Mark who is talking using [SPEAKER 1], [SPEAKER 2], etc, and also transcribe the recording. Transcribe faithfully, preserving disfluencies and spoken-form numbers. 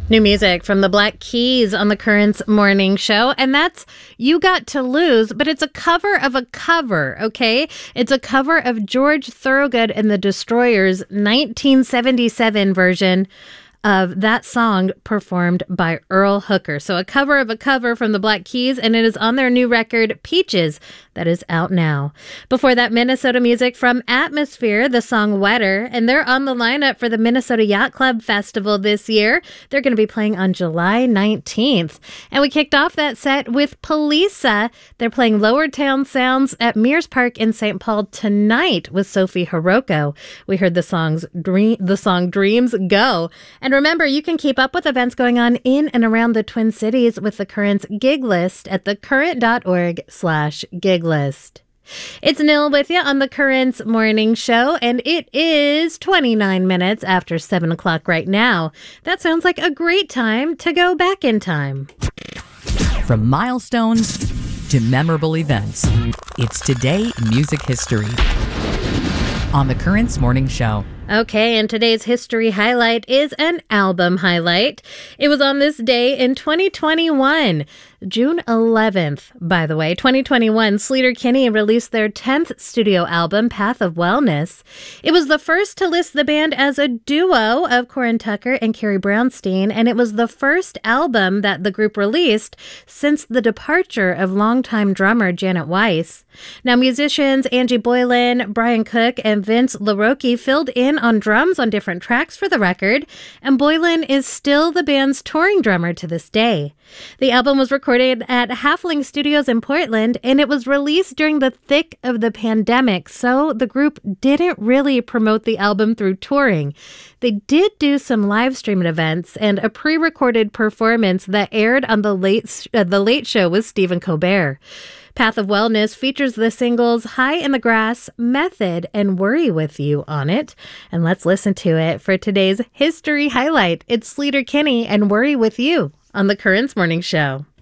[SPEAKER 1] New music from the Black Keys on the Currents Morning Show, and that's You Got to Lose, but it's a cover of a cover, okay? It's a cover of George Thorogood and the Destroyers' nineteen seventy-seven version of that song performed by Earl Hooker. So a cover of a cover from the Black Keys, and it is on their new record, Peaches, that is out now. Before that, Minnesota music from Atmosphere, the song Wetter, and they're on the lineup for the Minnesota Yacht Club Festival this year. They're going to be playing on July nineteenth. And we kicked off that set with Polisa. They're playing Lower Town Sounds at Mears Park in Saint Paul tonight with Sophie Hiroko. We heard the song's dream, the song Dreams Go. And remember, you can keep up with events going on in and around the Twin Cities with the Currents gig list at thecurrent.org slash gig list. It's Nil with you on the Currents Morning Show, and it is twenty-nine minutes after seven o'clock right now. That sounds like a great time to go back in time.
[SPEAKER 2] From milestones to memorable events, it's Today in Music History on the Currents Morning Show.
[SPEAKER 1] Okay, and today's history highlight is an album highlight. It was on this day in twenty twenty-one, June eleventh, by the way. twenty twenty-one, Sleater-Kinney released their tenth studio album, Path of Wellness. It was the first to list the band as a duo of Corin Tucker and Carrie Brownstein, and it was the first album that the group released since the departure of longtime drummer Janet Weiss. Now, musicians Angie Boylan, Brian Cook, and Vince LaRocque filled in on drums on different tracks for the record, and Boylan is still the band's touring drummer to this day. The album was recorded at Halfling Studios in Portland, and it was released during the thick of the pandemic, so the group didn't really promote the album through touring. They did do some live streaming events and a pre-recorded performance that aired on the Late, uh, the Late Show with Stephen Colbert. Path of Wellness features the singles High in the Grass, Method, and Worry With You on it. And let's listen to it for today's history highlight. It's Sleater-Kinney and Worry With You on the Currents Morning Show.